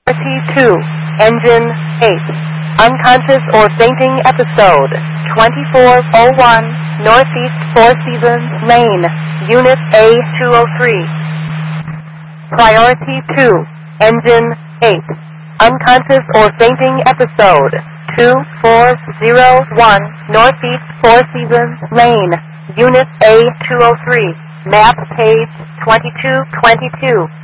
T2, Engine 8, Unconscious or Fainting Episode, 2401, Northeast Four Seasons, Maine, Unit A203. Priority 2, Engine 8, Unconscious or Fainting Episode, 2401, Northeast Four Seasons, Maine, Unit A203, Map page 2222.